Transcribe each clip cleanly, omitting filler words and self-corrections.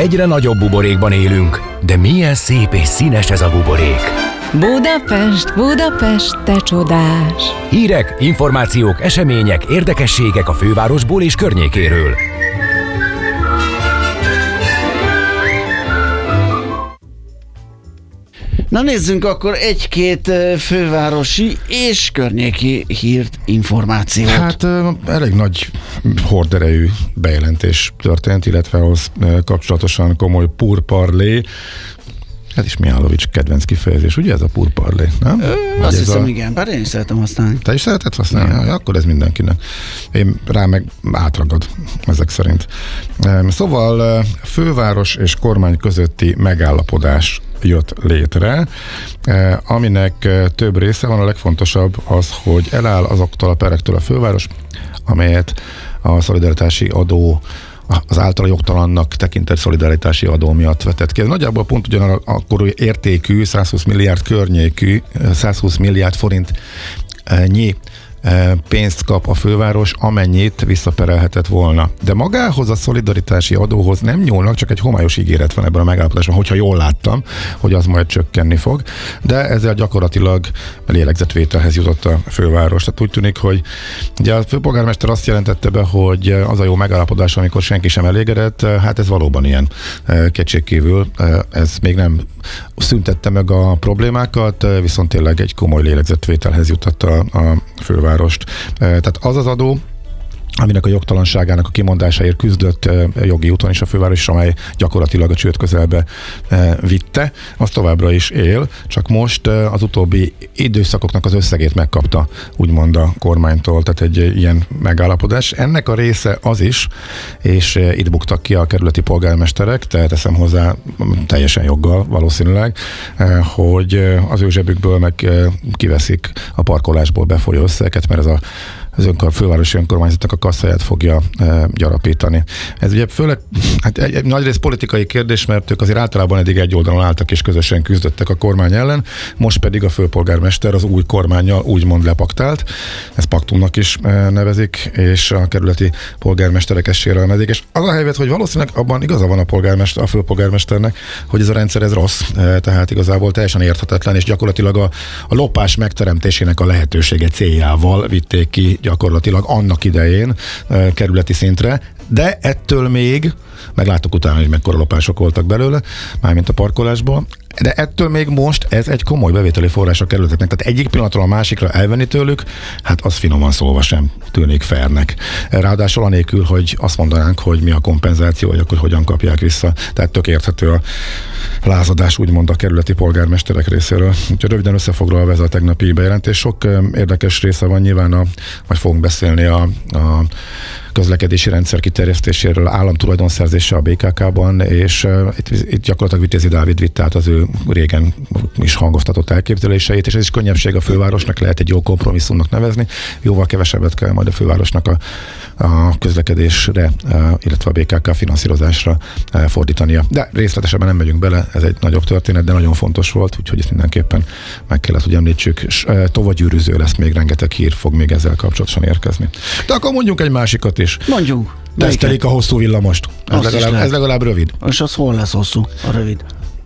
Egyre nagyobb buborékban élünk, de milyen szép és színes ez a buborék. Budapest, Budapest, te csodás! Hírek, információk, események, érdekességek a fővárosból és környékéről. Na nézzünk akkor egy-két fővárosi és környéki hírt, információt. Hát elég nagy horderejű bejelentés történt, illetve ahhoz kapcsolatosan komoly pourparlé. Ez is Mihálovics kedvenc kifejezés, ugye ez a pourparlé, nem? Azt hiszem, igen. Bár én is szeretem használni. Te is szereted használni? Ja, akkor ez mindenkinek. Én rá meg átragad ezek szerint. Szóval főváros és kormány közötti megállapodás jött létre, aminek több része van. A legfontosabb az, hogy eláll azoktól a perektől a főváros, amelyet a szolidaritási adó az általa jogtalannak tekintett szolidaritási adó miatt vetett ki. Ez nagyjából pont ugyanakkor értékű, 120 milliárd környékű, 120 milliárd forintnyi pénzt kap a főváros, amennyit visszaperelhetett volna. De magához a szolidaritási adóhoz nem nyúlnak, csak egy homályos ígéret van ebben a megállapodásban, hogyha jól láttam, hogy az majd csökkenni fog. De ezzel gyakorlatilag lélegzetvételhez jutott a főváros. Tehát úgy tűnik, hogy ugye a főpolgármester azt jelentette be, hogy az a jó megállapodás, amikor senki sem elégedett, hát ez valóban ilyen kétségkívül. Ez még nem szüntette meg a problémákat, viszont tényleg egy komoly lélegzetvételhez jutott a fővárost. Tehát az az adó, aminek a jogtalanságának a kimondásáért küzdött jogi úton is a főváros, amely gyakorlatilag a csőd közelbe vitte, az továbbra is él, csak most az utóbbi időszakoknak az összegét megkapta, úgymond a kormánytól, tehát egy ilyen megállapodás. Ennek a része az is, és itt buktak ki a kerületi polgármesterek, tehát teszem hozzá teljesen joggal valószínűleg, hogy az ő zsebükből meg kiveszik a parkolásból befolyó összeget, mert ez az fővárosi önkormányzatnak a kasszáját fogja gyarapítani. Ez ugye főleg egy nagy rész politikai kérdés, mert ők azért általában eddig egy oldalon álltak és közösen küzdöttek a kormány ellen, most pedig a főpolgármester az új kormánnyal úgymond lepaktált, ezt paktumnak is nevezik, és a kerületi polgármesterek ezt sérelmezik, és az a helyzet, hogy valószínűleg abban igaza van a főpolgármesternek, hogy ez a rendszer ez rossz, tehát igazából teljesen érthetetlen, és gyakorlatilag a lopás megteremtésének a lehetősége céljával vitték ki gyakorlatilag annak idején kerületi szintre, de ettől még, megláttuk utána, hogy mekkora lopások voltak belőle, mármint a parkolásból, de ettől még most ez egy komoly bevételi forrás a kerületeknek. Tehát egyik pillanatról a másikra elvenni tőlük, hát az finoman szólva sem tűnik fairnek. Ráadásul anélkül, hogy azt mondanánk, hogy mi a kompenzáció, vagy akkor hogyan kapják vissza. Tehát tök érthető a lázadás, úgymond a kerületi polgármesterek részéről. Úgyhogy röviden összefoglalva ez a tegnapi bejelentés. Sok érdekes része van nyilván, majd fogunk beszélni a közlekedési rendszer kiterjesztéséről, államtulajdonszerzése a BKK-ban, és itt gyakorlatilag Vitézi Dávid vitt át az ő régen is hangoztatott elképzeléseit, és ez is könnyebbség a fővárosnak, lehet egy jó kompromisszumnak nevezni, jóval kevesebbet kell majd a fővárosnak a közlekedésre, illetve a BKK finanszírozásra fordítania. De részletesebben nem megyünk bele, ez egy nagyobb történet, de nagyon fontos volt, úgyhogy ezt mindenképpen meg kellett, hogy említsük. Tovagyűrűző lesz, még rengeteg hír fog még ezzel kapcsolatosan érkezni. De akkor mondjunk egy másikat is. Mondjuk. Tesztelik a hosszú villamost. Ez legalább rövid. És az hol lesz hosszú, a rövid?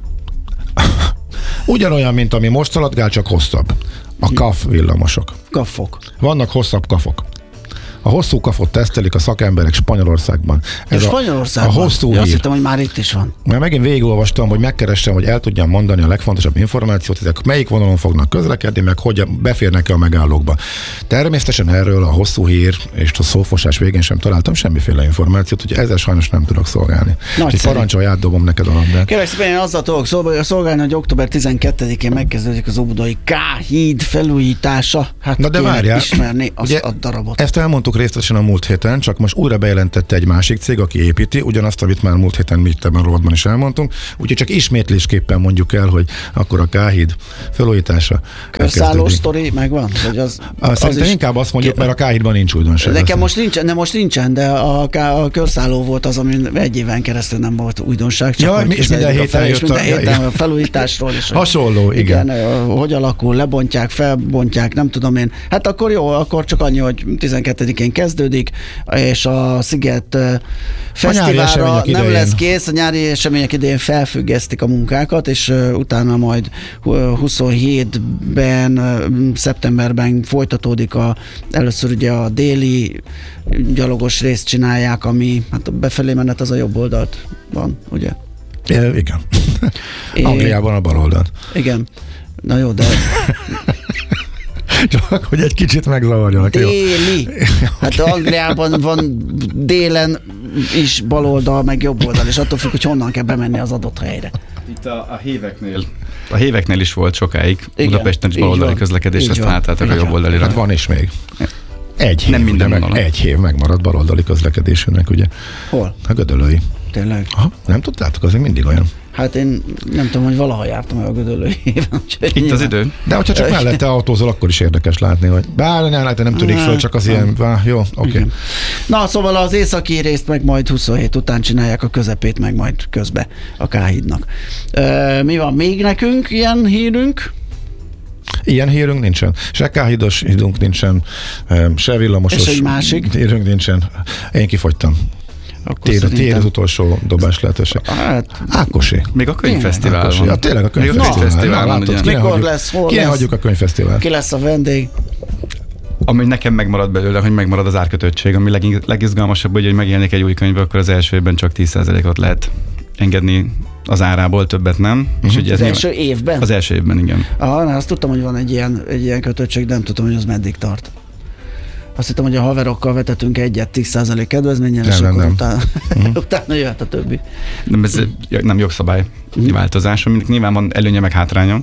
Ugyanolyan, mint ami most szaladgál, csak hosszabb. A KAF villamosok. Kafok. Vannak hosszabb kafok. A hosszú kafot tesztelik a szakemberek Spanyolországban. Ez Spanyolországban? A hosszú hír. Azt hittem, hogy már itt is van. Mert megint végigolvastam, hogy megkeressem, hogy el tudjam mondani a legfontosabb információt, ezek melyik vonalon fognak közlekedni, meg hogy beférnek-e a megállókba. Természetesen erről a hosszú hír és a szófosás végén sem találtam semmiféle információt, hogy ezzel sajnos nem tudok szolgálni. Parancsolj, átdobom neked a labdát. Kérlek szépen, én azzal tudok szolgálni, hogy október 12-én megkezdődik az óbudai K-híd felújítása. Hát na de várjál, ismerni azt a darabot. Ezt elmondtuk részletesen a múlt héten, csak most újra bejelentette egy másik cég, aki építi, ugyanazt, amit már múlt héten mi itt ebben a rovatban is elmondtunk, úgyhogy csak ismétlésképpen mondjuk el, hogy akkor a K-híd felújítása. Körszálló sztori megvan? Szerintem inkább azt mondjuk, mert a K-hídban nincs újdonság. Nekem most nincsen, de a körszálló volt az, amin egy éven keresztül nem volt újdonság. Csak és minden héten jött a felújításról is. Hasonló, igen. Hogy alakul, lebontják, felbontják, nem tudom én. Hát akkor jó, akkor csak annyi, hogy 12-én 15-én kezdődik, és a Sziget fesztiválra események nem idején. lesz kész, a nyári események idején felfüggesztik a munkákat, és utána majd 27-ben, szeptemberben folytatódik először ugye a déli gyalogos részt csinálják, ami hát a befelé menet az a jobb oldalt van, ugye? Igen. Angliában a bal oldalt. Igen. Na jó, de... Csak, hogy egy kicsit megzavarjanak. Déli. Hát Angliában van délen is bal oldal, meg jobb oldal, és attól függ, hogy honnan kell bemenni az adott helyre. Itt a héveknél is volt sokáig. Igen, Budapesten is baloldali közlekedés, aztán átálltak a jobb oldalira. Hát van is még. Egy hív, nem minden egy hív megmaradt baloldali közlekedésünknek, ugye? Hol? A Gödöllői. Tényleg? Aha, nem tudtátok, azért mindig olyan. Hát én nem tudom, hogy valaha jártam el a Gödöllői éven. Itt az idő. De hogyha csak mellette autózol, akkor is érdekes látni, hogy bár nem törik föl, csak az ilyen, jó, oké. Na, szóval az északi részt meg majd 27 után csinálják, a közepét meg majd közbe a K-hídnak. Mi van még nekünk ilyen hírünk? Ilyen hírünk nincsen. Se K-hídos hírunk nincsen, se villamosos és egy másik? hírünk nincsen. Én kifogytam. Tiéd az utolsó dobás lehetőség. Hát, Ákosi. Még a könyvfesztivál Ákosi. van. Ja, tényleg a Még a könyvfesztivál van, ugye? mikor lesz, hol Kien lesz? hagyjuk a könyvfesztivált? Ki lesz a vendég? Ami nekem megmarad belőle, hogy megmarad az árkötöttség, ami legizgalmasabb, hogy megjelenik egy új könyv, akkor az első évben csak 10%-ot lehet engedni az árából, többet nem. És ugye Az első évben? Az első évben, igen. Azt tudtam, hogy van egy ilyen kötöttség, de nem tudom, hogy az meddig tart. Azt hittem, hogy a haverokkal vetetünk egyet 10% kedvezménnyel, és akkor utána jöhet a többi. Nem, ez nem jogszabály változás, aminek nyilván van előnye meg hátránya.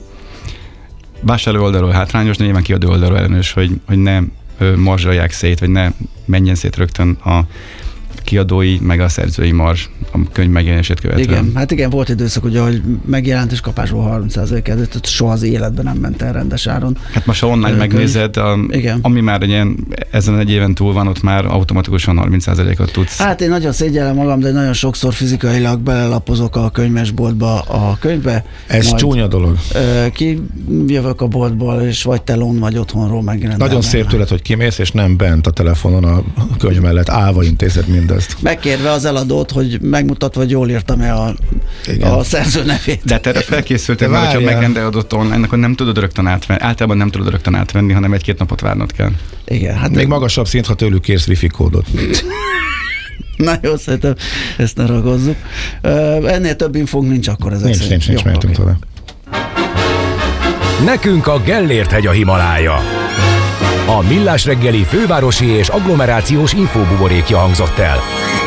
Vásárló oldalról hátrányos, de nyilván kiadó oldalról előnyös, hogy ne marzsolják szét, vagy ne menjen szét rögtön a kiadói, meg a szerzői marzs a könyv megjelenését követően. Igen, hát igen, volt időszak, ugye, hogy megjelent és kapásból 30% kezdett, soha az életben nem ment el rendes áron. Hát most, ha online megnézed, ami már ilyen, ezen egy éven túl van, ott már automatikusan 30%-ot tudsz. Hát én nagyon szégyellem magam, de nagyon sokszor fizikailag belelapozok a könyvesboltba a könyvbe. Ez csúnya dolog. Kijövök a boltból, és vagy telón, vagy otthonról megrendelem. Nagyon szép tőled, hogy kimész, és nem bent a telefonon a könyv mellett állva intézed mindezt. Megkérve az eladót, hogy megmutatva, hogy jól írtam-e a szerző nevét. De te erre felkészültél, mert ha megrendeled ott online, akkor nem tudod rögtön átvenni. Általában nem tudod rögtön átvenni, hanem 1-2 napot várnod kell. Igen, hát még magasabb szint, ha tőlük kérsz wifi kódot. Na jó, szerintem ezt ne ragozzuk. Ennél több infónk nincs akkor ezek szerint. Nincs, mehetünk tovább. Nekünk a Gellért-hegy a Himalája. A Millás reggeli fővárosi és agglomerációs infóbuborékja hangzott el.